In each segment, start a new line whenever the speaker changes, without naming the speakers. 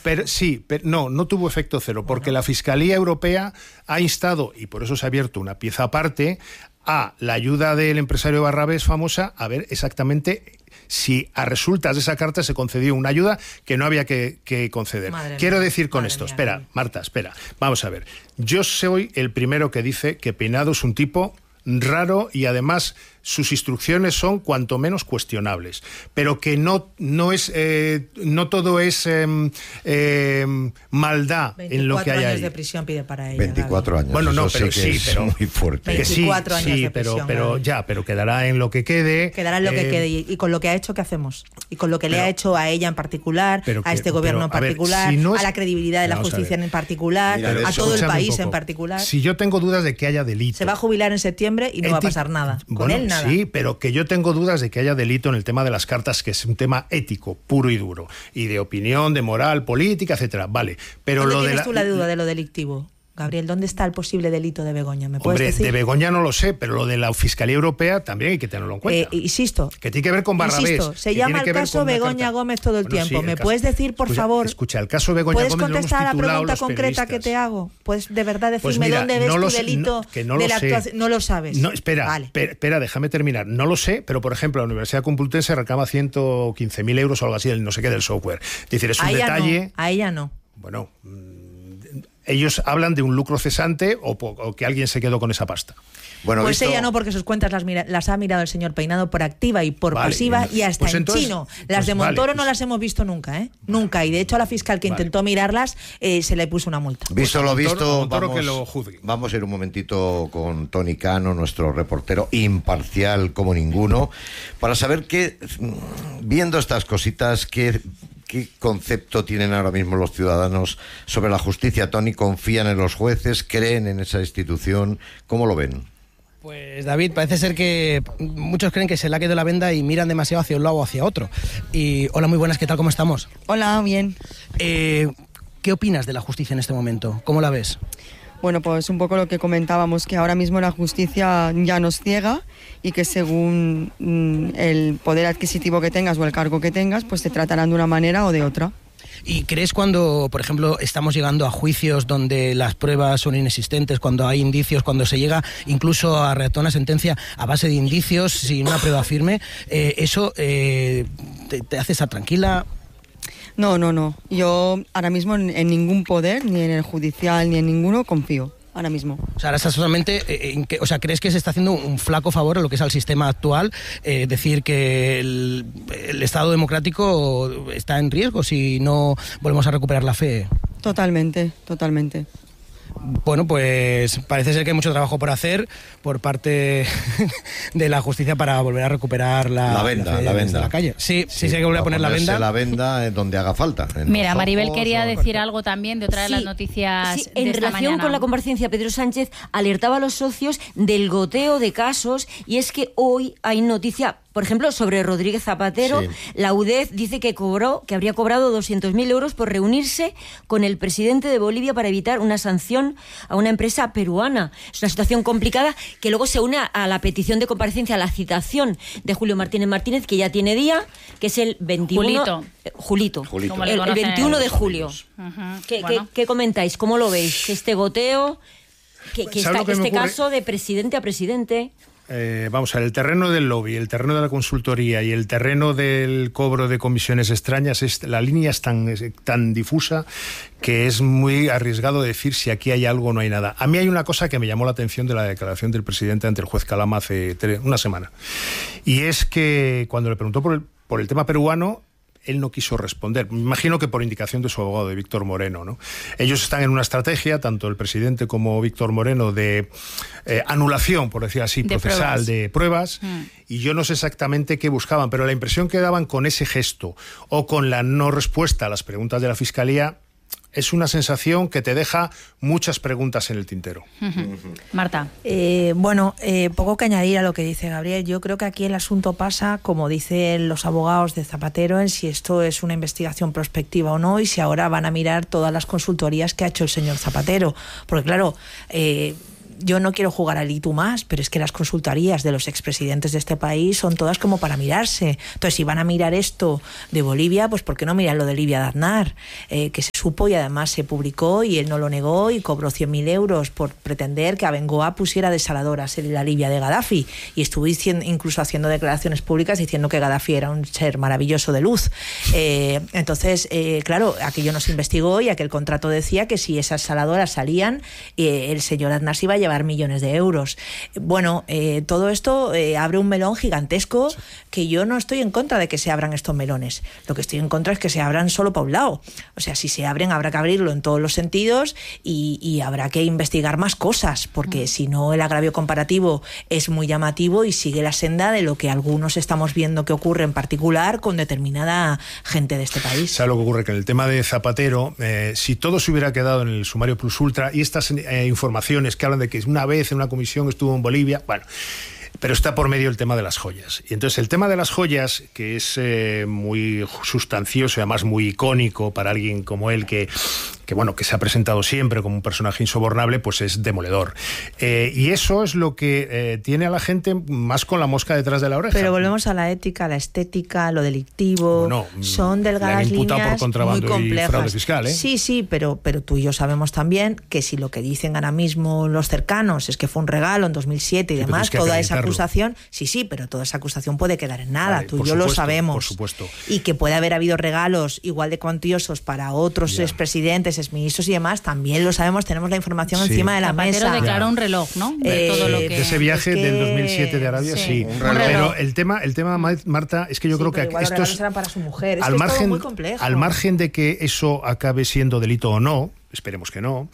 no tuvo efecto cero, porque la Fiscalía Europea ha instado, y por eso se ha abierto una pieza aparte, a la ayuda del empresario Barrabés famosa, a ver exactamente si a resultas de esa carta se concedió una ayuda que no había que conceder. Quiero decir con esto, espera, Marta, espera, vamos a ver. Yo soy el primero que dice que Peinado es un tipo raro y además sus instrucciones son cuanto menos cuestionables, pero que no todo es maldad en lo que hay ahí.
24 años de prisión pide para ella.
24 años.
Bueno, no, pero
sí, pero muy fuerte.
24 años de prisión.
Pero quedará en lo que quede.
Quedará en lo que quede. Y con lo que ha hecho, ¿qué hacemos? Y con lo que le ha hecho a ella en particular, a este gobierno en particular, a la credibilidad de la justicia en particular, a todo el país en particular.
Si yo tengo dudas de que haya delito.
Se va a jubilar en septiembre y no va a pasar nada. Con él nada.
Sí, pero que yo tengo dudas de que haya delito en el tema de las cartas, que es un tema ético, puro y duro, y de opinión, de moral, política, etcétera. Vale, pero
¿dónde tienes tú la duda de lo delictivo? Gabriel, ¿dónde está el posible delito de Begoña? ¿Me puedes decir?
De Begoña no lo sé, pero lo de la Fiscalía Europea también hay que tenerlo en cuenta.
Insisto.
Que tiene que ver con Barrabés.
Se llama el caso Begoña Gómez todo el tiempo. Sí, ¿me puedes decir, por favor?
Escucha, el caso Begoña Gómez.
¿Puedes contestar a la pregunta concreta que te hago? ¿Puedes de verdad decirme dónde ves tu delito de la actuación? No lo sabes.
No, espera, déjame terminar. No lo sé, pero por ejemplo, la Universidad Complutense reclama 115.000 euros o algo así, el no sé qué del software. Es decir, es un detalle.
A ella no.
Bueno, ellos hablan de un lucro cesante o que alguien se quedó con esa pasta.
Bueno, pues ella no, porque sus cuentas las ha mirado el señor Peinado por activa y por pasiva, y hasta en chino. Las de Montoro no las hemos visto nunca, ¿eh? Nunca. Y de hecho a la fiscal que intentó mirarlas se le puso una multa.
Visto lo visto,
Montoro que lo juzgue.
Vamos a ir un momentito con Tony Cano, nuestro reportero imparcial como ninguno, para saber que, viendo estas cositas, ¿Qué concepto tienen ahora mismo los ciudadanos sobre la justicia? Tony, ¿confían en los jueces? ¿Creen en esa institución? ¿Cómo lo ven?
Pues David, parece ser que muchos creen que se le ha quedado la venda y miran demasiado hacia un lado o hacia otro. Y hola, muy buenas, ¿qué tal? ¿Cómo estamos?
Hola, bien.
¿Qué opinas de la justicia en este momento? ¿Cómo la ves?
Bueno, pues un poco lo que comentábamos, que ahora mismo la justicia ya nos ciega y que según el poder adquisitivo que tengas o el cargo que tengas, pues te tratarán de una manera o de otra.
¿Y crees cuando, por ejemplo, estamos llegando a juicios donde las pruebas son inexistentes, cuando hay indicios, cuando se llega incluso a redactar una sentencia a base de indicios sin una prueba firme, eso te hace estar tranquila?
No. Yo ahora mismo en ningún poder, ni en el judicial, ni en ninguno, confío. Ahora mismo.
O sea, ahora estás solamente ¿crees que se está haciendo un flaco favor a lo que es al sistema actual? Decir que el Estado democrático está en riesgo si no volvemos a recuperar la fe.
Totalmente.
Bueno, pues parece ser que hay mucho trabajo por hacer por parte de la justicia para volver a recuperar la venda de la calle. Sí, hay que volver a poner la venda.
La venda donde haga falta.
Mira, Maribel quería decir algo también de otra de las noticias de
en
esta
relación
mañana.
con la comparecencia, Pedro Sánchez alertaba a los socios del goteo de casos, y es que hoy hay noticia, por ejemplo, sobre Rodríguez Zapatero. Sí. La UDEF dice que habría cobrado 200.000 euros por reunirse con el presidente de Bolivia para evitar una sanción a una empresa peruana. Es una situación complicada que luego se une a la petición de comparecencia, a la citación de Julio Martínez Martínez, que ya tiene día, que es el 21... Julito. El 21 de julio. Uh-huh. ¿Qué comentáis? ¿Cómo lo veis? Este goteo, este caso de presidente a presidente...
Vamos a ver, el terreno del lobby, el terreno de la consultoría y el terreno del cobro de comisiones extrañas, la línea es tan difusa que es muy arriesgado decir si aquí hay algo o no hay nada. A mí hay una cosa que me llamó la atención de la declaración del presidente ante el juez Calama hace una semana, y es que cuando le preguntó por el tema peruano, él no quiso responder. Me imagino que por indicación de su abogado, de Víctor Moreno, ¿no? Ellos están en una estrategia, tanto el presidente como Víctor Moreno, de anulación, por decir así, procesal de pruebas. Y yo no sé exactamente qué buscaban, pero la impresión que daban con ese gesto o con la no respuesta a las preguntas de la Fiscalía es una sensación que te deja muchas preguntas en el tintero.
Marta.
Poco que añadir a lo que dice Gabriel. Yo creo que aquí el asunto pasa, como dicen los abogados de Zapatero, en si esto es una investigación prospectiva o no, y si ahora van a mirar todas las consultorías que ha hecho el señor Zapatero. Porque claro, yo no quiero jugar al y tú más, pero es que las consultorías de los expresidentes de este país son todas como para mirarse. Entonces, si van a mirar esto de Bolivia, pues ¿por qué no miran lo de Livia de Aznar? Que se supo y además se publicó y él no lo negó y cobró 100.000 euros por pretender que Abengoa pusiera desaladoras en la Libia de Gaddafi, y estuvo incluso haciendo declaraciones públicas diciendo que Gaddafi era un ser maravilloso de luz. Entonces, claro, aquello nos investigó y aquel contrato decía que si esas saladoras salían, el señor Aznar se iba a llevar millones de euros. Bueno, todo esto abre un melón gigantesco, que yo no estoy en contra de que se abran estos melones. Lo que estoy en contra es que se abran solo para un lado. O sea, si se abren, habrá que abrirlo en todos los sentidos y habrá que investigar más cosas, porque si no, el agravio comparativo es muy llamativo y sigue la senda de lo que algunos estamos viendo que ocurre en particular con determinada gente de este país.
¿Sabe lo que ocurre? Que en el tema de Zapatero, si todo se hubiera quedado en el sumario plus ultra y estas informaciones que hablan de que una vez en una comisión estuvo en Bolivia, bueno, pero está por medio el tema de las joyas. Y entonces el tema de las joyas, que es muy sustancioso y además muy icónico para alguien como él, que se ha presentado siempre como un personaje insobornable, pues es demoledor. Y eso es lo que tiene a la gente más con la mosca detrás de la oreja.
Pero volvemos a la ética, la estética, lo delictivo. Bueno, son delgadas líneas por contrabando muy complejas. Y fraude fiscal, ¿eh? Sí, pero tú y yo sabemos también que si lo que dicen ahora mismo los cercanos es que fue un regalo en 2007 y demás, toda esa acusación, sí, pero toda esa acusación puede quedar en nada. Vale, tú y yo lo sabemos.
Por supuesto.
Y que puede haber habido regalos igual de cuantiosos para otros expresidentes, exministros y demás, también lo sabemos, tenemos la información encima de la mesa.
Zapatero declaró un reloj, ¿no? De todo lo que...
De ese viaje del 2007 de Arabia, sí. Pero el tema, Marta, es que yo creo que esto es...
para su mujer. Es
al
que
margen,
es todo muy complejo.
Al margen de que eso acabe siendo delito o no, esperemos que no,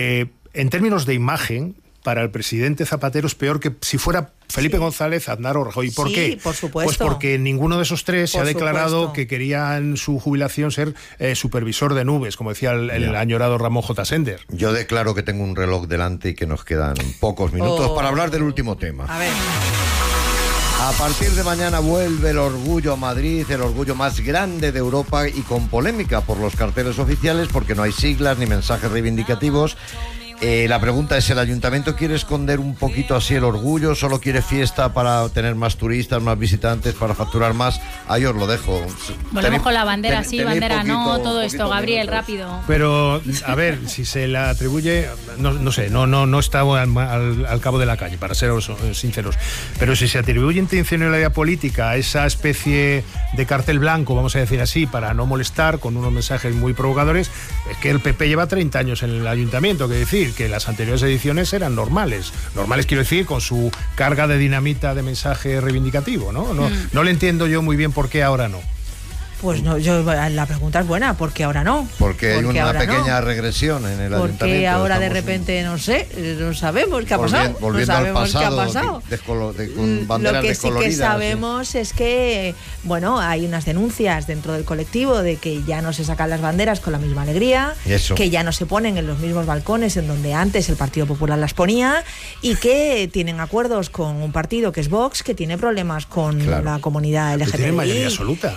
en términos de imagen, para el presidente Zapatero es peor que si fuera Felipe González, Aznar o Rajoy. ¿Por qué?
Por supuesto.
Pues porque ninguno de esos tres se ha declarado que quería en su jubilación ser supervisor de nubes, como decía el añorado Ramón J. Sender.
Yo declaro que tengo un reloj delante y que nos quedan pocos minutos para hablar del último tema.
A ver.
A partir de mañana vuelve el Orgullo a Madrid, el orgullo más grande de Europa, y con polémica por los carteles oficiales, porque no hay siglas ni mensajes reivindicativos. La pregunta es, ¿el ayuntamiento quiere esconder un poquito así el orgullo? ¿Solo quiere fiesta para tener más turistas, más visitantes, para facturar más? Ahí os lo dejo.
Volvemos con la bandera, sí, bandera, no todo esto, Gabriel, rápido.
Pero, a ver, si se la atribuye, no sé, no está al cabo de la calle, para ser sinceros, pero si se atribuye intencionalidad política a esa especie de cartel blanco, vamos a decir así, para no molestar, con unos mensajes muy provocadores, es que el PP lleva 30 años en el ayuntamiento, que decir que las anteriores ediciones eran normales quiero decir, con su carga de dinamita de mensaje reivindicativo, no le entiendo yo muy bien por qué ahora no.
Pues no, la pregunta es buena, ¿por qué ahora no?
Porque hay una pequeña regresión en el ayuntamiento.
Porque ahora de repente, no sabemos qué ha pasado.
Volviendo al pasado,
con banderas descoloridas. Lo que sí que sabemos es que, hay unas denuncias dentro del colectivo de que ya no se sacan las banderas con la misma alegría, que ya no se ponen en los mismos balcones en donde antes el Partido Popular las ponía, y que tienen acuerdos con un partido que es Vox, que tiene problemas con la comunidad LGTBI.
Tiene mayoría absoluta.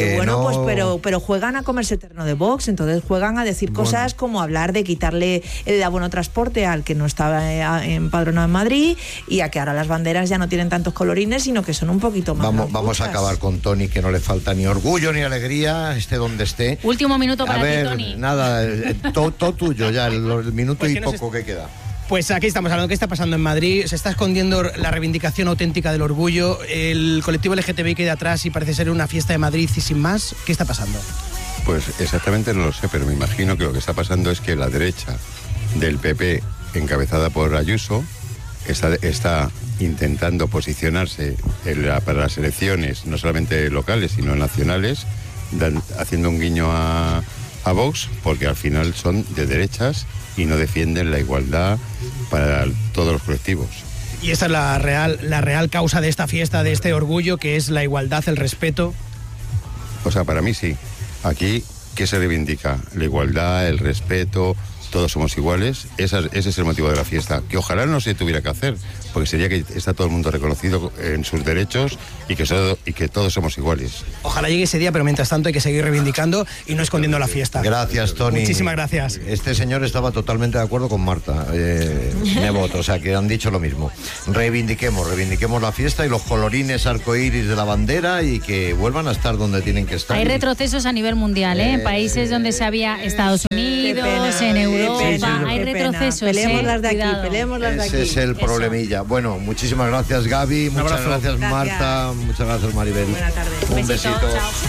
Pero juegan a comerse terreno de Vox, entonces juegan a decir cosas como hablar de quitarle el abono transporte al que no estaba empadronado en Madrid, y a que ahora las banderas ya no tienen tantos colorines, sino que son un poquito más
Vamos a acabar con Tony, que no le falta ni orgullo ni alegría, esté donde esté.
Último minuto para ti, Tony.
Nada, todo tuyo ya, el minuto y poco que queda.
Pues aquí estamos hablando de qué está pasando en Madrid. Se está escondiendo la reivindicación auténtica del orgullo. El colectivo LGTBI queda atrás y parece ser una fiesta de Madrid y sin más. ¿Qué está pasando?
Pues exactamente no lo sé, pero me imagino que lo que está pasando es que la derecha del PP, encabezada por Ayuso, está intentando posicionarse para las elecciones, no solamente locales, sino nacionales, haciendo un guiño a Vox, porque al final son de derechas y no defienden la igualdad para todos los colectivos.
Y esa es la real causa de esta fiesta, de este orgullo, que es la igualdad, el respeto.
O sea, para mí sí. Aquí, ¿qué se reivindica? La igualdad, el respeto, todos somos iguales. Ese es el motivo de la fiesta, que ojalá no se tuviera que hacer, porque sería que está todo el mundo reconocido en sus derechos y que todos somos iguales.
Ojalá llegue ese día, pero mientras tanto hay que seguir reivindicando y no escondiendo la fiesta.
Gracias, Tony.
Muchísimas gracias.
Este señor estaba totalmente de acuerdo con Marta Nebot, o sea que han dicho lo mismo. Reivindiquemos la fiesta y los colorines arcoíris de la bandera y que vuelvan a estar donde tienen que estar.
Hay retrocesos a nivel mundial, en países donde se había Estados Unidos, en Europa, hay retrocesos.
Peleemos las de aquí, peleemos las de aquí.
Ese es el problemilla. Bueno, muchísimas gracias, Gaby, muchas gracias, Marta, muchas gracias, Maribel.
Buenas tardes.
Un besito.
Chao.